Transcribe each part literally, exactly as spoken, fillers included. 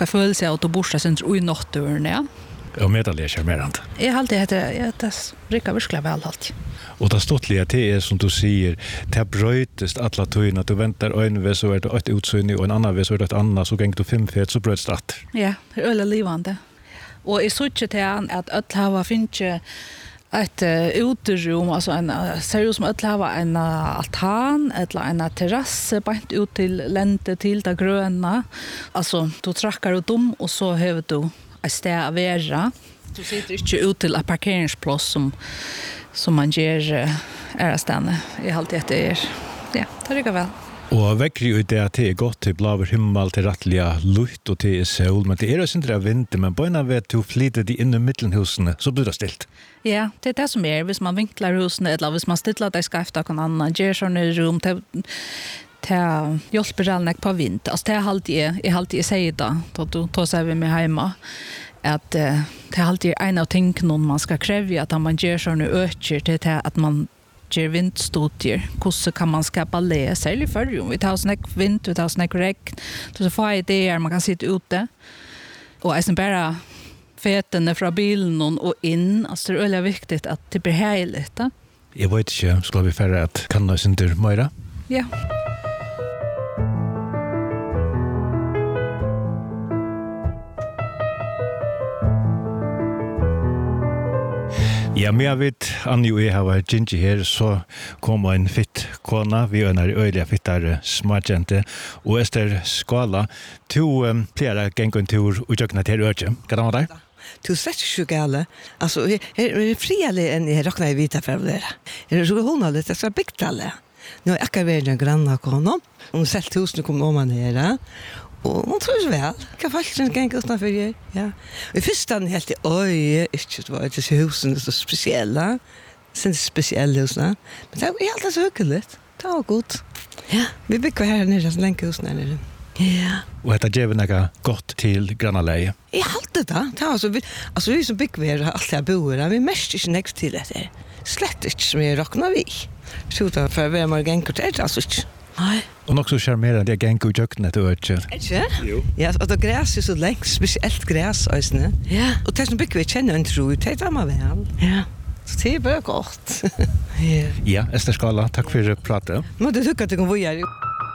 ska følelse av at du borste sin ui nåtturen, ja. Og medalje charmerant. Jeg halte heter ja, det rykker virkelig vel alt. Og det ståttlige til er, som du sier, det brøytest alle tøyene, du venter øyne ved så er det et utsynning, og en annen ved så er det et annet, så ganger du fem fet, så brøytest det. Ja, det er øyne livende. Og jeg så ikke til at øyne hava finnes ett uh, uterum, alltså en uh, ser ut som att ha en uh, altan eller en terrass bant ut till länte till det gröna. Alltså du trackar ut dem och så har du ett ställe att vara. Du sitter inte ut till ett parkeringsplats som som man ger uh, är stanna. Jag har alltid det är ja, det rycker väl. Og vekkri ut det at det er godt til blaver himmel, til rettelig luft og til sol, men det er også ikke vinter, men på en av vet du flyter de inn i middelhusene, så blir det stilt. Ja, det er det som er, hvis man vinklar husene, eller hvis man stiller det skaftet av noen annen, gjør sånne rom, til det hjelper alle på vind. Altså det er alltid, jeg alltid jeg sier da, da du tar seg ved meg hjemme, at uh, det er alltid en av tingene man skal kreve, at man gjør sånne øker til det at man ger vindstudier. Hvordan kan man skapa le? Særlig før, vi tar snakk vind, vi tar snakk regn, så få ideer, man kan sitte ute. Og jeg bare fetene fra bilen og inn, altså det er veldig viktig at det blir heiligt. Da. Jeg vet ikke, skal vi færre at kan noe sinter Møyra? Ja. Ja, men jeg vet, Annie og jeg har vært Gingy her, så kom en fitt kona, vi er en øyelig fittere smartjente, og Esther Skala, to um, pleier å gjenge en tur og gjøkne til Ørje. Hva er det med deg? Du er slett ikke gale. Altså, jeg er frielig enn jeg råkner i vita for det. Jeg er så hun har litt, jeg skal bygge alle. Nå er jeg ikke vært en grann av kona, hun selv husene kom om han her, og hun tror vel. Hva folk som gikk utenfor jeg? Ja. Og i første han helt i øye, ikke det var ikke så husene så spesielle, sen spesielle husene. Men det var helt så hyggelig. Det var godt. Ja, vi bygger her nere, så lenge husene nere. Ja. Og dette gjør noe godt til grannaleie? Jeg halte det. Det var altså, vi, altså vi som bygger her, alt jeg bor her, vi mest ikke nekst til dette. Slett ikke som jeg råkner vi. Så da, for å være mer genkert, er det altså ikke. Nei. Og nok så charmerende, det er genk og jøkken etter Ørje. Ikke? Jo. Ja, og det græs er så lengt, spesielt græs, også. Ja. Og det som bygger vi kjenner en tro, det er man vel. Ja. Så det er bare godt. Ja. Ja, Esther Skala, takk for pratet. Må du tykke at du kan bo her.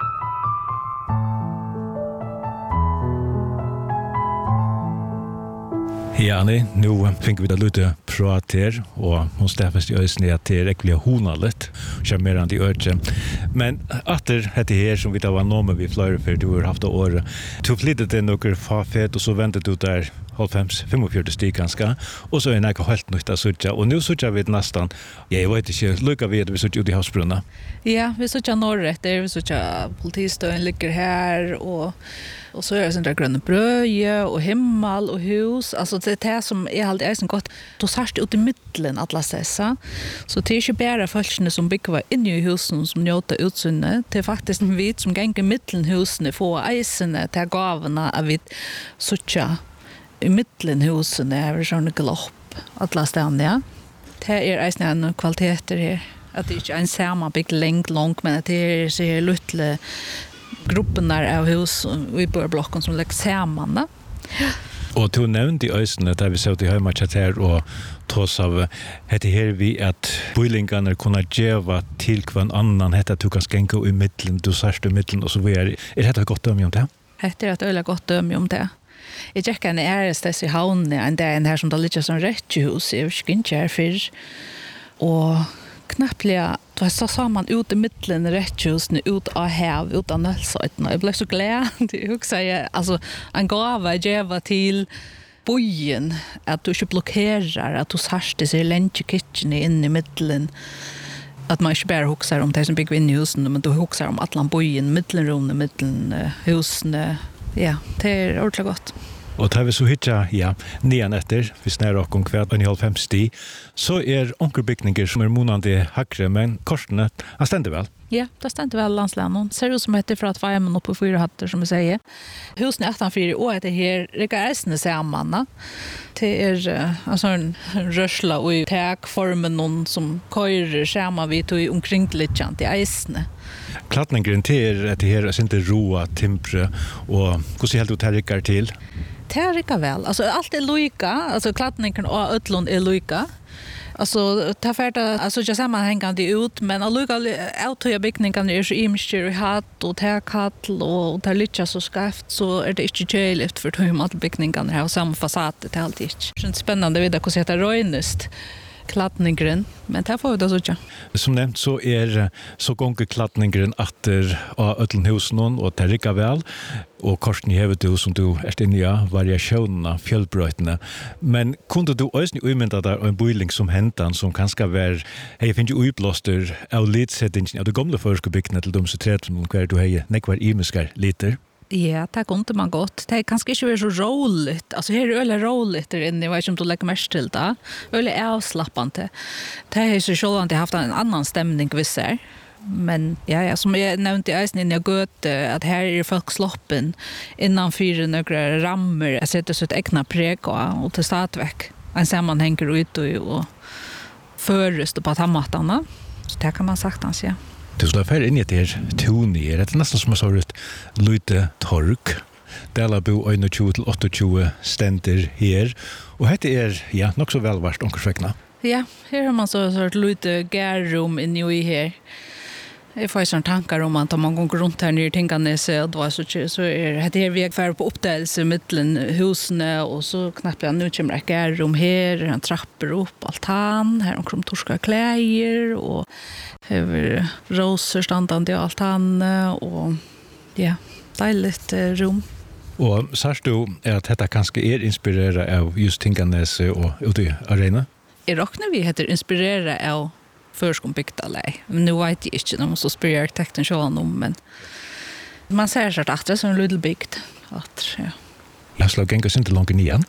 Ja, Annie, nu fikk vi da lute prat her, og hun steffes i øyne at det er ekkelig honalet, charmerende i Ørje. Men atter dette her, som vi da var noe med vi fløyre for du har haft av året, du flyttet til noen fafet, og så ventet du der halvfems femogfyrti stig ganske, og så er det ikke helt nytt av sutja, og nå sutja vi nesten, jeg vet ikke, lykker vi at vi sutja ut i havsbrunna? Ja, vi sutja norretter, vi sutja politistøyen ligger her, og och så är det sånt där gröna bröje och himmel och hus, alltså det är det som är alltid är så gott. Då särskilt ut i mitten alla sessa. Så det är inte bara folkne som bygger inne i husen som njuter utsynne, det är faktiskt en vit som gänger mitten husen få eisene till gavarna av vit sucha i mitten husen är det sån glopp alla ställen, ja. Det är eisne en kvaliteter här. Att det inte är en samma big länk långt, men att det är så här lite gruppen där av hus i blocken som läggs samman. Da. Og du nevnte i øysene der vi ser til Høymarkjat her og tås av hette her vi at boilingene kunne gjøre til hver annan hette at du kan skjenke i middelen, du sørste i middelen og så videre. Er dette et godt dømme om det? Hette er et øyelig godt dømme om det. Jeg tjekker en ærestes i havnen en dag en her som da ligger som rettjehus, jeg vet ikke her før. Og knappliga då så sa man ut i mitten rätthusen ut av hav ut av nölsöjten. Jag blev så glad det också jag alltså en gåva geva till bojen att du inte blockerar att du sarste sig lunch kitchen in i mitten att man inte bara huxar om det som bygger in i husen men du huxar om alla bojen mittenrummet mitten husen ja det är ordentligt gott. Og tar vi så hitja, ja, nian etter, vi snær okkom kvart en halvfems sti, så er onkerbygninger som er monande hakre, men korsene, han stender vel? Ja, det stämmer väl landslänen. Ser ut som heter för att vara med uppe på fyra hattar som jag säger. Husen är åttan fyra och det här Rika Ersne samman. Det är alltså en rörsla och i täkformen någon som körer samman vid och omkring lite i Ersne. Klattningen till att det här är inte roa timpre och hur ser helt ut här Rikar till? Det är Rika väl. Alltså allt är lika. Alltså klattningen och ötlån är lika. Alltså ta färda alltså jag sammanhängande ut men alluga autoja byggningen är så imstyr och hatt och täkhatl och där lite så skaft så är det inte jävligt för hur man byggningen har samma fasad det helt inte. Det är spännande vidare hur det röjnest klattningen men det får vi då så tjå. Som nämnt så är så gånger klattningen efter av ötlnhusen och det rikar väl och korsen i hevet du som du är inne i variationerna, fjällbrötterna. Men kunde du också umynda där en boiling som häntan som kanske var hej finns ju utblåster av lidsättningen av det gamla förskobyggnaden till de så tretton kvar du hej nekvar imiskar liter. Ja, det kunde man gott. Det är kanske inte så roligt. Alltså här är öle roligt där inne. Jag vet inte om du lägger mest till det. Öle avslappande. Det är så självant jag haft en annan stämning vissar. Men ja, ja, som jag nämnde i Eisen innan jag gått att här är folk sloppen innan fyra några rammer. Jag sätter så ett egna preg och till stadväck. En sammanhänger ut och, och förrest på tammatarna. Så det kan man sagt hans, ja. Du slår färre in i det här toni. Det är nästan som har sagt lite tork. Delabo tjugo till åttiotvå ständer här. Och det är ja, nog så välvart omkursväckna. Ja, här har man så sort lite gärrum in i här. Jag får sån tankar om att om man går runt här nere i Tinganes och då så så är det här väg för på uppdelelse mellan husen och så knappt jag nu kommer jag gärrum här, en trappor upp altan, här omkring torska kläder och över roser standande i altan och ja, dejligt rum. Och så du att detta kanske är inspirerat av just Tinganes och ute i arena? I råknar vi heter inspirera av förskombygdalej. Men nu vet jag inte, de måste spela arkitekten själv om, men man ser sig att det är som en liten bygd. Att, ja. Jag slår gängas inte långt igen.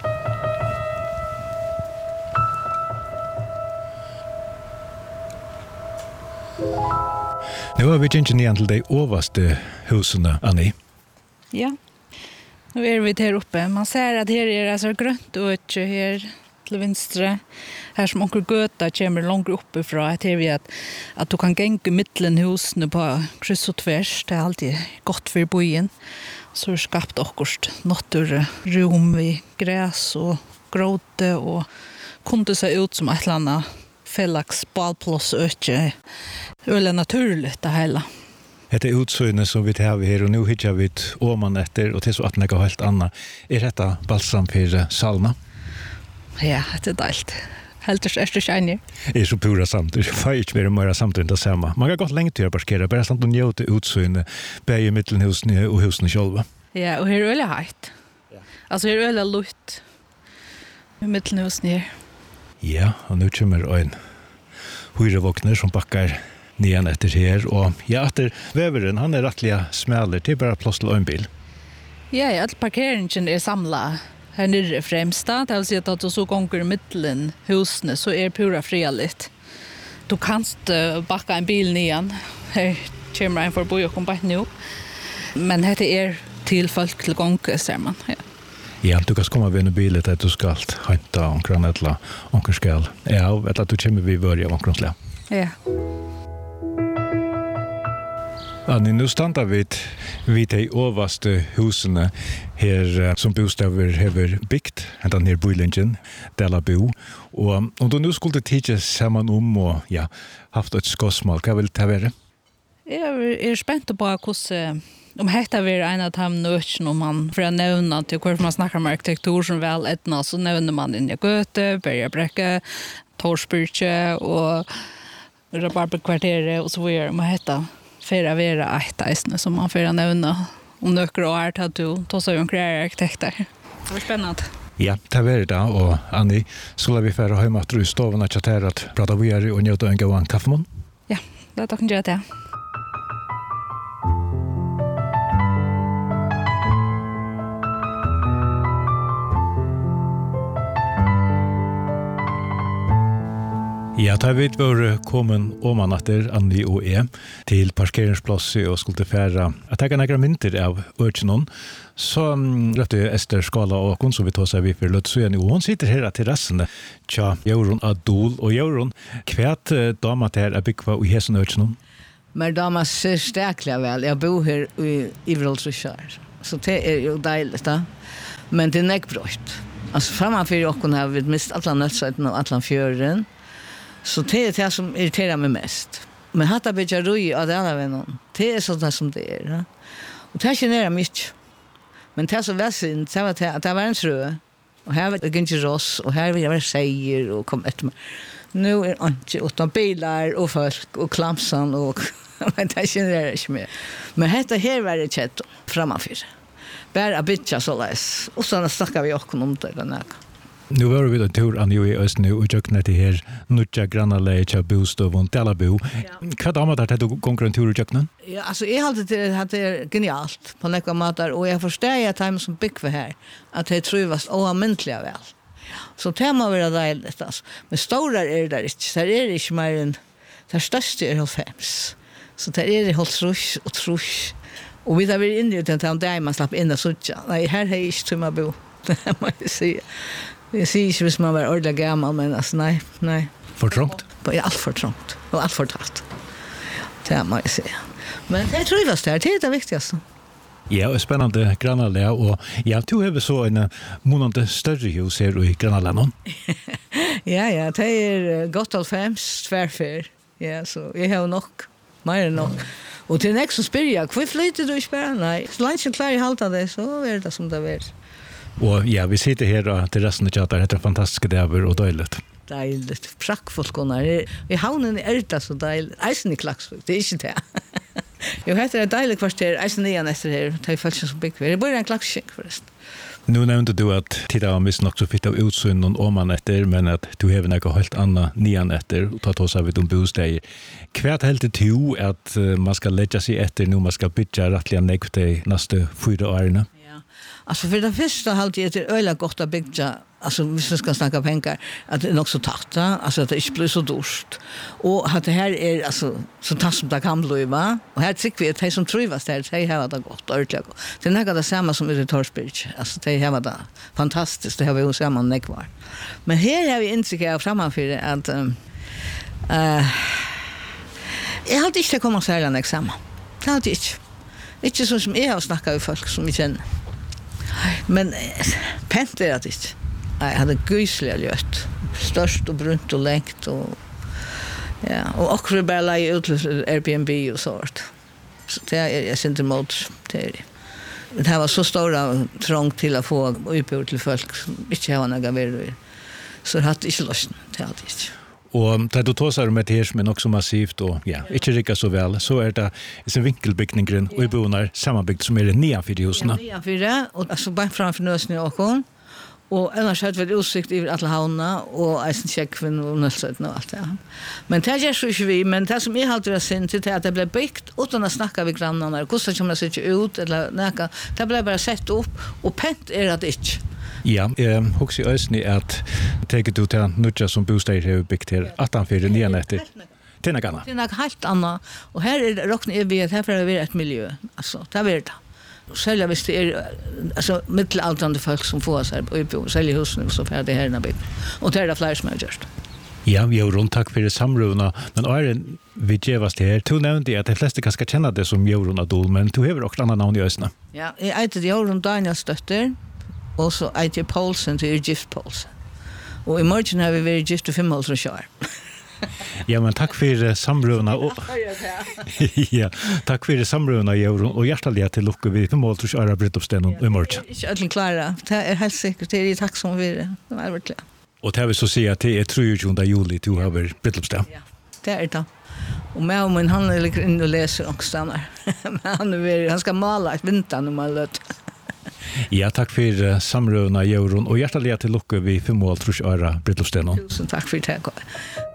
Nu har vi inte nian till de överste husen, Annie. Ja, nu är vi där uppe. Man ser att här är alltså grönt och här till venstre. Här som onkel Göta kommer långt uppifrån att här vi att att du kan gänga mitten husen på kryss och tvärs. Det är alltid gott för bojen. Så är skapt också natur rum i gräs och gråte och kunde se ut som ett landa fällax ballplats öke. Det är naturligt det hela. Det är utsynne som vi har här och nu hittar vi ett åman efter och till så att det är helt annat. Är detta balsam för Salma? Ja, det är dejligt. Helt är det känner. Det är så pura samtidigt. Det får inte vara mer samtidigt det samma. Man kan gott länge till att parkera. Bara sånt att njöta utsynne. Bär i mittenhusen och husen själva. Ja, och här är det högt. Alltså här är det luft. I mittenhusen här. Ja, och nu kommer en hyrevåkner som backar nian efter här. Och ja, efter väveren, han är rättliga smäller till bara plås till en bil. Ja, ja, all parkeringen är samlad. Här nere främsta, det vill säga att du så gånger i mitten husen så är det pura frialigt. Du kan inte backa en bil nian. Här kommer en förbi och kommer nu. Men det är till folk till gånger, ser man. Ja. Ja, du kan komma vid en bil att du ska hämta omkring eller omkring skall. Ja, eller att du kommer vid börja omkring slä. Ja. Annie, nu stannar vi vid de överste husen här som bostäder har byggt, den här boilingen, Delabo. Och om du nu skulle titta samman om och ja, haft ett skåsmål, vad vill det vara? Jag är spänd på hur om hetta ver en av de nötchen om man för att nämna till hur man snackar om arkitektur som väl etna så nämner man in i Göte, Bergabräcke, Torsbyrche och Rabarberkvarteret och så vidare. Man hetta för vera ett ästne som man för att nämna om nöcker och art att du tar sig omkring arkitekter. Det var spännande. Ja, det var det och Annie, skulle vi färra hemma att du stoven att chatta att prata vidare och njöta en gång kaffemon? Ja, det kan jag göra. Ja, da vi var kommet om han etter Anni og E til parkeringsplasset og skulle fære at jeg kan ikke mynter av Ørkjennom, så um, røpte Ester Skala og hun som vi tar seg vi for Løtsøen, og hun sitter her til resten tja Jorun Adol, og Jorun, kvært damer til er bygva i Hesen Ørkjennom? Men damer ser steklig vel, jeg bor her i Ivroldsrykjær, så det er jo deilig da, men det er nekbrøyt. Altså framfor åkken har vi mist alle nødsøyten og alle fjøren, så det är det som irriterar mig mest. Men hatta byggarui av det alla vännen, det är sånt som det är. Ja? Och det generar mycket. Men det är så väsentligt, det var det, det var en trö. Och här var det inte ross, och här var det säger och kom ett med. Nu är det inte utan bilar och folk och klamsan och men det generar inte mer. Men detta här var det kött framför. Bara bitcha så läs. Och så snackar vi också om det där. Nu var vi en tur an jo i Østen og jøkne til her nutja grannaleie til bostøv og Delabo. Hva damer der til du gonger en tur i jøkne? Ja, altså jeg halte til at det er genialt på nekva matar, og jeg forstår at de som bygger her, at de truvas oamyntliga vel. Så det må være deiligt, altså. Men stora er det ikke, det er ikke mer enn, det største er halvfems. Så det er holdt trusk og trusk. Og vi har vært inne i den til at man slapp inn og sutja. Nei, her har jeg ikke tumma bo, det må jeg si. Jag säger inte hvis man var ordentligt gammal, men alltså nej, nej. För trångt? Ja, allt för trångt. Och allt för tatt. Det må jag säga. Men det tror jag det är, det är det viktigaste. Ja, och spännande grannalä och ja, du har så en månande större hus här i grannalän. Ja, ja, det är gott av fem tvärfär. Ja, så jag har nog, mer än nog. Och till nästa så spyr jag, hur flyter du i spärren? Nej, så länge jag klarar halta det så är det som det är. Og ja, vi sitter her til resten av tjater etter fantastiske dager og døyligt. Deiligt, prakkfullt konar. I havnen er det så deiligt. Eisen i Klaksvik, det er ikke det. Jo, heter det deilig kvarter, eisen igjen etter her, det er faktisk som bygg. Det er bare en Klaksvik forresten. Nu nevnte du at tida var mist nok så fitt av utsyn og oman etter, men at du hever nekka helt anna nian etter, og ta tås av vidt om bosteg. Hvert helt det to at man skal letja seg etter nu man skal bytja rettelig nekv de neste fyra årene? Alltså för det första halt jag till öla gott att bygga, alltså hvis vi ska snacka pengar, att det är nog så tatt, alltså att det inte blir så dårt. Och att det här är alltså så tatt som det kan bli, va? Och här tycker vi att det som trivas där, det här var det gott, ordentligt gott. Det är det samma som i Torsbridge, alltså det här var det fantastiskt, det har vi ju samma nekvar. Men här har vi intryck av framför att um, uh, jag hade inte kommit så här en examen. Det hade inte. Inte så som jag har snackat med folk som vi känner. Men pent är det inte. Jag hade gysliga ljött. Störst och brunt och längt. Och, ja, och också bara lägga ut till Airbnb och sånt. Så det är jag inte emot. Det, är det här var så stora trång till att få uppbord till folk som inte har några värre. Så det hade inte löst. Det hade inte. Og da du tåsar med det her som er nok så massivt og ja, ikke rikka så vel, så er det en vinkelbyggningen og i bonar sammanbygd som er nianfyr i husene. Ja, nianfyr, og altså bare framfor nøsene i åkken. Og ellers hadde vi utsikt over alle havna og eisen kjekkvinn og nøsøyten og alt det. Ja. Men det gjør så ikke vi, men det som jeg hadde vært sint til at det ble bygd uten å snakke med grannene, hvordan kommer det ikke ut, eller nækka, det ble bare sett opp, og pent er det ikke. Ja, jeg husker i øyne at teker du til nødja som bostad har bygd her attanfyr nian etter. Det er noe annet. Det er noe helt annet. Og her er råkne jeg ved at her får det være et miljø. Altså, det er det. Selv hvis det er altså, middelaldrande folk som får seg på selv i husene, så får det her bygd. Og det er det flere som har gjort. Ja, Jorun, takk for samruvna. Men Aren, vi gjevast det her. Du nevnte at de fleste kan skal kjenne det som Jorun Adol, men du hever også annet navn i øyne. Ja, jeg heter Jorun Daniel Støtter. Og så er jeg Poulsen til er gift Poulsen. Og i morgen har vi vært gift til fem år kjær. Ja, men takk for samrøvene. Og... ja, takk for samrøvene, Jorun. Og hjertelig til lukke vi fem år kjær av Brytopstenen i morgen. Ikke alle klare. Det er helt sikkert. Det er jeg takk som vi er. Det var virkelig. Og det vil så si at det er treogtjúgunda juli du har vært Brytopsten. Ja, det er det. Og med og min, han ligger inn og leser også der. Men han, er, han skal male et vinter når man løt. Ja, takk for samrøvene, Jorun, og hjertelig til lukke vi fem år kjær av Brytopstenen. Tusen takk for det.